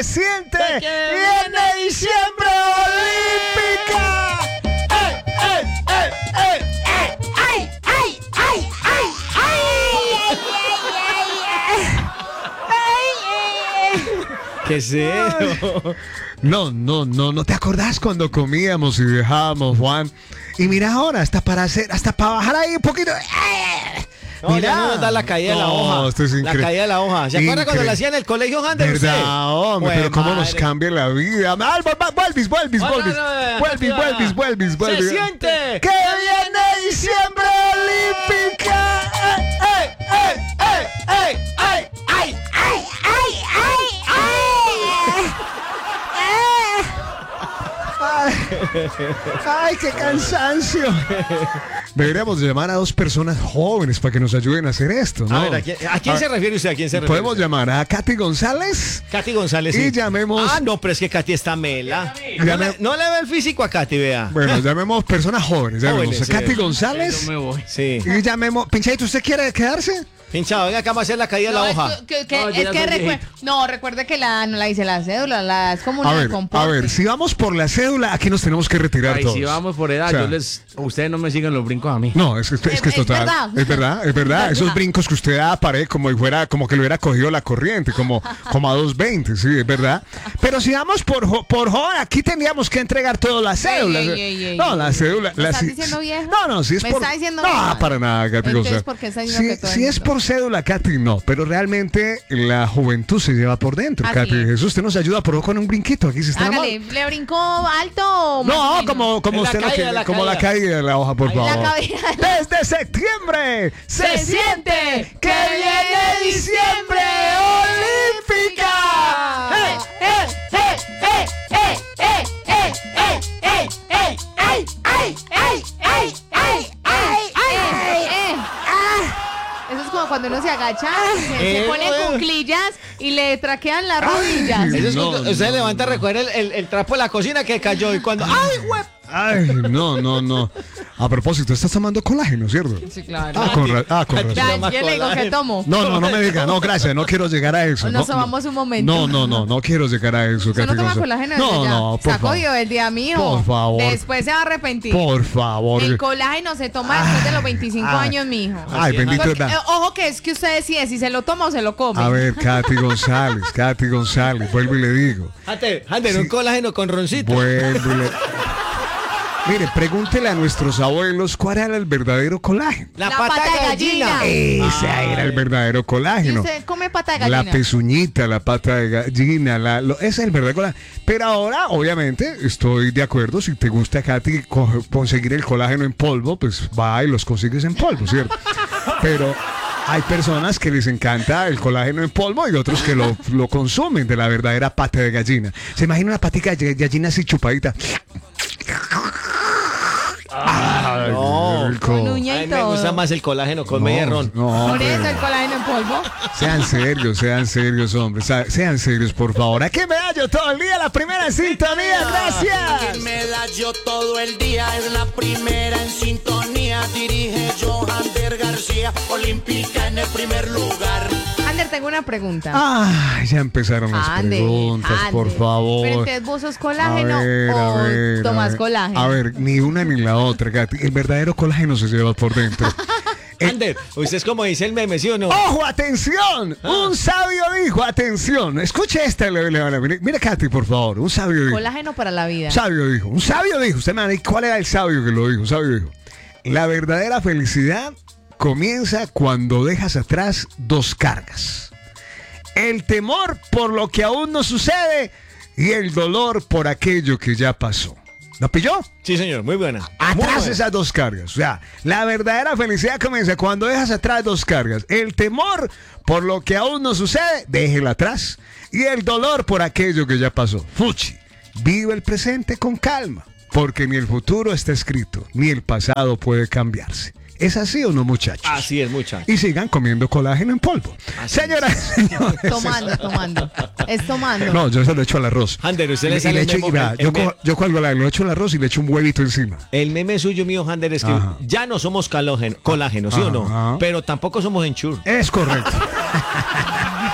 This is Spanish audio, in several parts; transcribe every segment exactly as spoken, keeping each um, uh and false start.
siente, viene diciembre olímpica. ¡Ey, ey, ey, ey! ¡Ay, ay, ay, ay, ay! ¿Qué es eso? No, no, no, ¿no te acordás cuando comíamos y dejábamos, Juan? Y mira ahora, hasta para hacer, hasta para bajar ahí un poquito. No, mira, ya no nos da la caída de la hoja. Esto es increíble. La caída de la hoja. ¿Se acuerda cuando la hacían en el colegio, Ander? ¿Verdad, hombre? Pues, pero cómo madre. nos cambia la vida. Ah, Vuelvis, vuelvis, No, no, vuelvis. no, no, Vuelvis, no, vuelvis, vuelvis, vuelvis. ¡Se siente! ¡Que viene diciembre olímpica! ¡Ey, ey, ey, ey, ey, ey! ¡Ay, ay, ay, ay, ay! ¡Ay, qué cansancio! Deberíamos llamar a dos personas jóvenes para que nos ayuden a hacer esto, ¿no? A ver, ¿a quién, a quién A- se refiere usted? ¿A quién se refiere? Podemos usted? llamar a Katy González Katy González. y sí. llamemos... Ah, no, pero es que Katy está mela. No Llame- le, no le ve el físico a Katy, vea. Bueno, llamemos personas jóvenes. Llamemos Jóvenes, a sí. Katy González Yo me voy. Sí. y llamemos... Pinchadito, ¿usted quiere quedarse? Pinchado, venga acá, vamos a hacer la caída de No, la es hoja. que, que- No, yo es ya que soy recuerde, viejito. no, recuerde que la, no la dice la cédula, la, es como A una ver, comporte. a ver, si vamos por la cédula, aquí nos tenemos que retirar Ay, todos. si vamos por edad, O sea, yo les, ustedes no me siguen los brincos a mí. No, es que, es que es, Es- es total. verdad. Es verdad, es verdad. Es Esos verdad. brincos que usted da a pared como si fuera, como que lo hubiera cogido la corriente, como, como a dos veinte, sí, es verdad. Pero si vamos por jo- por joven, aquí tendríamos que entregar todas las cédulas. ey, ey, ey, no, ey, la ey. cédula. ¿Me la- estás si- diciendo vieja? No, no, si es ¿Me por. está diciendo no, vieja? para nada, Katy Entonces, González. ¿por qué está diciendo Si, que todo el si es mundo? por cédula, Katy, no. Pero realmente la juventud se lleva por dentro, Así Katy. es. Jesús, usted nos ayuda por con un brinquito. Aquí se está Hágale, ¿le brincó alto o más o No, menos? como, como En la usted lo caída, quiere, la como la caída. caída de la hoja, por Ahí la favor. caída. Desde septiembre se, Se siente siente que viene diciembre olímpica. ¡Eh, eh, eh, eh, eh, eh, eh, eh, eh, eh, ¡Ay, ay, ay, ay, ay, ay, ay! eh. Eso es como cuando uno se agacha, se, se Eh, pone bueno. cuclillas y le traquean las rodillas. Ay. Eso es No, cuando usted no, levanta, no. recuerda el, el, el trapo de la cocina que cayó y cuando... ¡Ay, güey! Ay, no, no, no. A propósito, estás tomando colágeno, ¿cierto? Sí, claro. Ah, con, ra- ah, con Katy, razón. Ya, Toma yo le digo que colágeno. tomo. No, no, no me diga, no, gracias, no quiero llegar a eso. Nos no, tomamos no. un momento. No, no, no, no quiero llegar a eso. ¿Usted no Katy toma González. colágeno? No, desde ya? no, por Sacó favor. Dios el día mío. Por favor. Después se va a arrepentir. Por favor. El colágeno se toma después de los veinticinco Ay. años, mijo. Ay, bendito es Porque, la- eh, ojo que es que usted decide si se lo toma o se lo come. A ver, Katy González, Katy González, vuelvo y le digo. Ander, Ander, un colágeno con roncito. Vuelvo y le... Mire, pregúntele a nuestros abuelos cuál era el verdadero colágeno. La, La pata, pata de gallina. gallina. Ese era el verdadero ¿Y colágeno. usted come pata de La gallina? pezuñita, la pata de gallina, la, lo- ese es el verdadero colágeno. Pero ahora, obviamente, estoy de acuerdo. Si te gusta, Katy, co- conseguir el colágeno en polvo, pues va y los consigues en polvo, ¿cierto? Pero hay personas que les encanta el colágeno en polvo y otros que lo, lo consumen de la verdadera pata de gallina. ¿Se imagina una patica de gallina así chupadita? Ay, no. qué rico. Con uña A y mí me gusta todo. más el colágeno con No, media ron. no, Por hombre. eso el colágeno en polvo. Sean serios, sean serios, hombre. Sa- Sean serios, por favor. Aquí me hallo todo el día, la primera en sintonía. Gracias. Me da yo todo el día, es la primera en sintonía. Dirige Johander García, olímpica en el primer lugar. Ander, tengo una pregunta. Ay, ya empezaron las Ande, preguntas, por ande. favor. Pero entonces, ¿vos sos colágeno A ver, a o ver, a tomas ver. colágeno? A ver, ni una ni la otra, Katy. El verdadero colágeno se lleva por dentro. Eh, Ander, usted es como dice el meme, ¿sí o no? ¡Ojo, atención! Un sabio dijo, atención. Escuche esta. le- le- le- Mira, mira, Katy, por favor. Un sabio dijo. Colágeno para la vida. Un sabio dijo. Un sabio dijo. Usted me va a decir, ¿cuál era el sabio que lo dijo? Un sabio dijo. La verdadera felicidad comienza cuando dejas atrás dos cargas. El temor por lo que aún no sucede y el dolor por aquello que ya pasó. ¿Lo pilló? Sí, señor, muy buena. Muy Atrás buena. esas dos cargas. O sea, la verdadera felicidad comienza cuando dejas atrás dos cargas. El temor por lo que aún no sucede, déjela atrás. Y el dolor por aquello que ya pasó. Fuchi, vive el presente con calma. Porque ni el futuro está escrito, ni el pasado puede cambiarse. ¿Es así o no, muchachos? Así es, mucha. Y sigan comiendo colágeno en polvo. Así Señoras, señores. Tomando, tomando. Es tomando. No, yo se lo echo al arroz. Ander, usted Y le y sale le el echo, memo- y vea, el- yo, el cojo- me- yo cuelgo la, lo echo al arroz y le echo un huevito encima. El meme suyo, mío, Ander, es que Ajá. ya no somos colágeno, colágeno, ¿sí o no? Ajá. Pero tampoco somos enchur. Es correcto.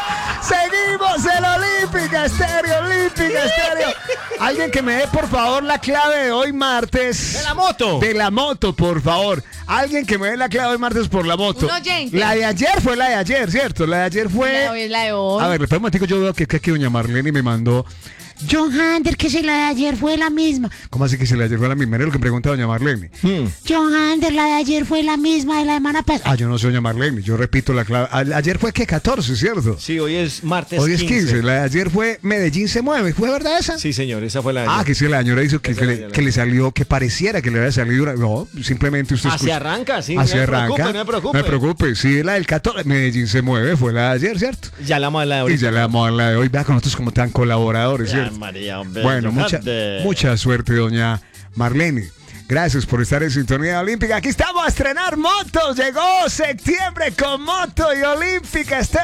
Seguimos en Olímpica Estéreo, Olímpica Estéreo. Alguien que me dé, por favor, la clave de hoy martes. ¡De la moto! De la moto, por favor. Alguien que me dé la clave de hoy martes por la moto. Un oyente. La de ayer fue la de ayer, ¿cierto? La de ayer fue... La de hoy es la de hoy. A ver, espera un momentico, yo veo que, que aquí doña Marlene me mandó... John Hander, que si la de ayer fue la misma. ¿Cómo así que si la de ayer fue la misma? Era lo que pregunta doña Marlene. Hmm. John Hander, la de ayer fue la misma de la semana pasada. Ah, yo no soy doña Marlene, yo repito la clave. A- Ayer fue que catorce, ¿cierto? Sí, hoy es martes Hoy es quince. quince. La de ayer fue Medellín se mueve. ¿Fue verdad esa? Sí, señor, esa fue la de Ah, ayer. que sí, la señora hizo que, Esa que la le, de que le salió, que pareciera que le había salido una... No, simplemente usted Así escucha. arranca, sí. Así no me arranca. preocupe, no me preocupe. No me preocupe. Sí, la del catorce. Medellín se mueve, fue la de ayer, ¿cierto? Ya la vamos a la de Y ahorita. ya le damos a la de hoy. Vea con nosotros como tan colaboradores, Ya, ¿cierto? María, hombre, Bueno, John mucha, Hander. mucha suerte, doña Marlene. Gracias por estar en Sintonía Olímpica. Aquí estamos a estrenar motos. Llegó septiembre con moto y Olímpica.